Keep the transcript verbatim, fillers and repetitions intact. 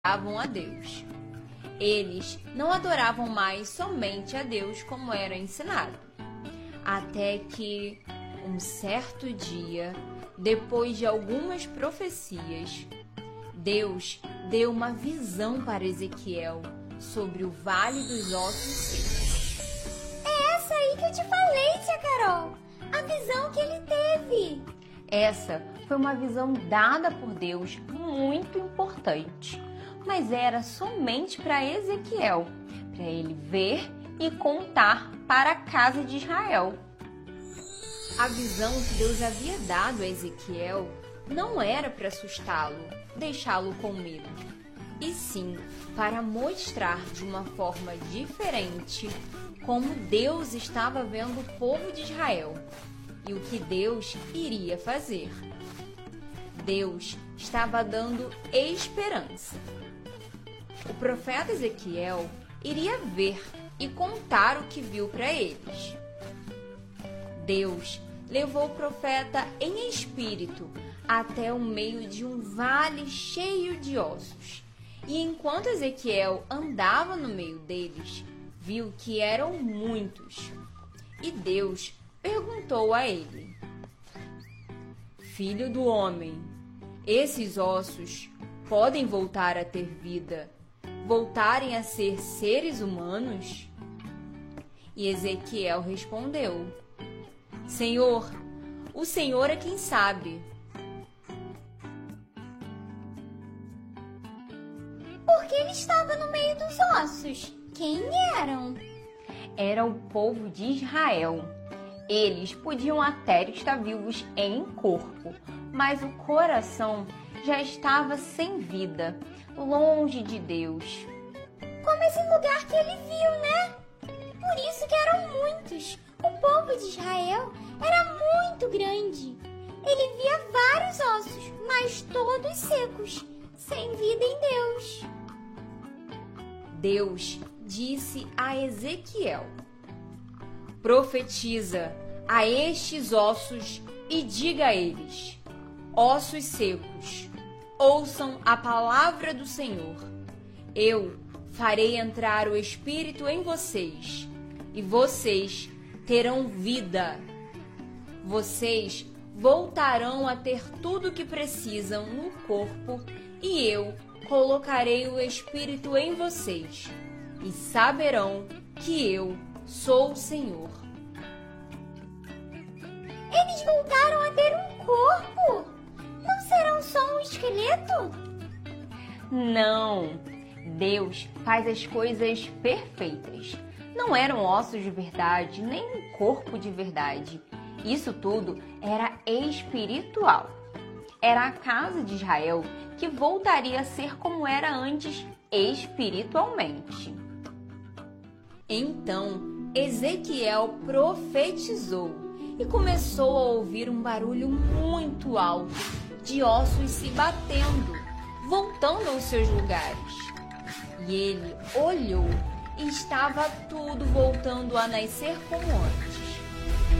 adoravam a Deus. Eles não adoravam mais somente a Deus como era ensinado. Até que, um certo dia, depois de algumas profecias, Deus deu uma visão para Ezequiel sobre o Vale dos Ossos Secos. É essa aí que eu te falei, tia Carol. A visão que ele teve. Essa foi uma visão dada por Deus muito importante, mas era somente para Ezequiel, para ele ver e contar para a casa de Israel. A visão que Deus havia dado a Ezequiel não era para assustá-lo, deixá-lo com medo, e sim para mostrar de uma forma diferente como Deus estava vendo o povo de Israel e o que Deus iria fazer. Deus estava dando esperança. O profeta Ezequiel iria ver e contar o que viu para eles. Deus levou o profeta em espírito até o meio de um vale cheio de ossos. E enquanto Ezequiel andava no meio deles, viu que eram muitos. E Deus perguntou a ele: Filho do homem, esses ossos podem voltar a ter vida, voltarem a ser seres humanos? E Ezequiel respondeu: Senhor, o Senhor é quem sabe. Porque ele estava no meio dos ossos. Quem eram? Era o povo de Israel. Eles podiam até estar vivos em corpo, mas o coração já estava sem vida, longe de Deus. Como esse lugar que ele viu, né? Por isso que eram muitos. O povo de Israel era muito grande. Ele via vários ossos, mas todos secos, sem vida em Deus. Deus disse a Ezequiel: Profetiza a estes ossos e diga a eles: Ossos secos, ouçam a palavra do Senhor. Eu farei entrar o Espírito em vocês, e vocês terão vida. Vocês voltarão a ter tudo o que precisam no corpo, e eu colocarei o Espírito em vocês, e saberão que eu sou o Senhor. Eles voltaram a ter um corpo? Não serão só um esqueleto? Não, Deus faz as coisas perfeitas. Não eram ossos de verdade, nem um corpo de verdade. Isso tudo era espiritual. Era a casa de Israel que voltaria a ser como era antes espiritualmente. Então Ezequiel profetizou e começou a ouvir um barulho muito alto de ossos se batendo, voltando aos seus lugares. E ele olhou e estava tudo voltando a nascer como antes.